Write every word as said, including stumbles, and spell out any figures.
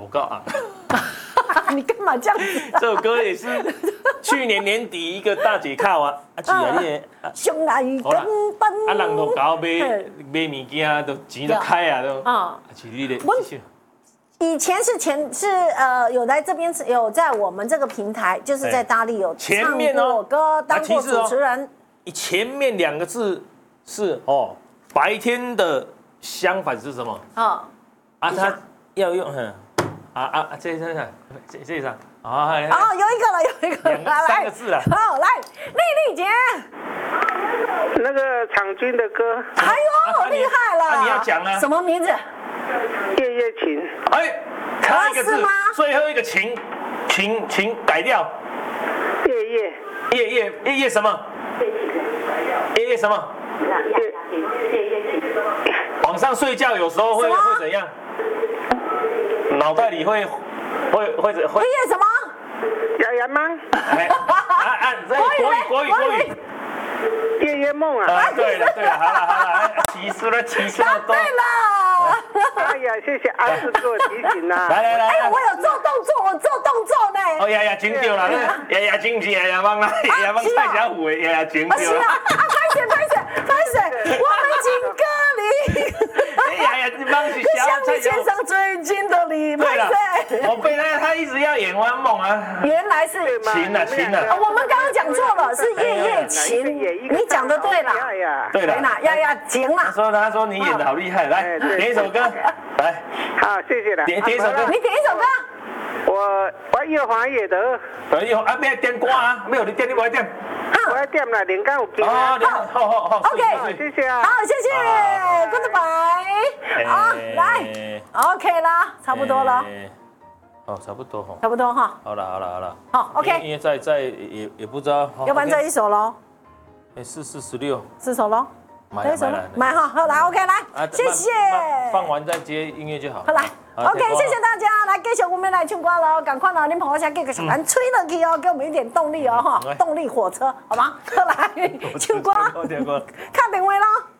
我告啊， 你干嘛这样子？ 这首歌也是去年年底一个大解靠啊，啊是啊，你上来跟好啦奔， 啊人都搞买买物件，都錢都開啊都，啊是你的。 以前是前是呃有在这边有在我们这个平台，就是在大力有唱过歌，当过主持人。 前面两个字是哦，白天的相反是什么？啊啊，他要用哼啊啊啊，这这这这这啥？啊哦，有一个了，有一个两个三个字了。 好，来丽丽姐， 那个场军的歌。 哎呦，厉害了！ 那你要讲啊？ 什么名字？ 夜夜情。 哎，差一个字，最后一个情，情情改掉。 夜夜夜夜夜夜什么？夜夜什么？ 夜夜情。 晚上睡觉有时候会会怎样？脑袋里会会会会。 夜夜什么？ 哑哑吗？ 哎，啊啊，这国语国语国语。 夜夜梦啊！ 啊，对了对了，好了好了，提示了提示了都。 对了。 哎呀，谢谢阿志给我提醒呐！ 来来来， 哎呀，我有做动作，我做动作呢。 哦呀呀，真对啦，呀呀真是呀呀帮啦，呀呀帮蔡小虎的呀呀真对啦。 啊，拍水拍水拍水，我们情歌里。 哎呀呀，你帮是小蔡小虎。 向你献上最近的礼， 对了，我被他他一直要演完梦啊。 原来是情啊情啊。 我们刚刚讲错了，是夜夜情。你讲的对了， 对了， 呀呀情了。 他说他说你演的好厉害，来点一首歌，来。 好，谢谢了。 点点一首歌， 你点一首歌。 我我叶华也得。 哎呦，啊，别点歌啊，没有你点你不会点。 我要点了，连刚有给。 哦，好好好 ，OK， 谢谢啊。 好，谢谢 ，Goodbye。好，来 ，OK 啦，差不多了。 哦，差不多哈。 差不多哈。 好了好了好了。 好 ，OK。 因为在在也也不知道。 要不然这一首喽。 哎，四四十六。 四首喽。 买了买哈，好来 OK 来，谢谢。 放完再接音乐就好。 好来 OK， 谢谢大家，来继续我们来唱歌了，赶快了，恁朋友先给个小兰吹了去哦，给我们一点动力哦哈，动力火车，好吗？来唱歌，打电话咯。